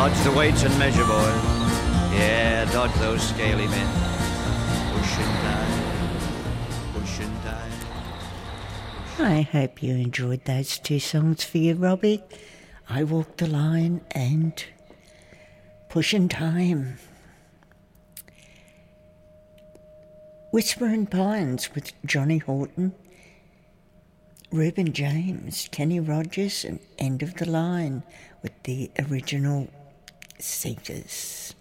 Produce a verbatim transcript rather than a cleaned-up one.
Dodge the weights and measure, boys. Yeah, dodge those scaly men. Pushing time, pushing time. I hope you enjoyed those two songs for you, Robbie. I Walk the Line and Pushing Time. Whispering Pines with Johnny Horton, Reuben James, Kenny Rogers, and End of the Line with the original Seekers.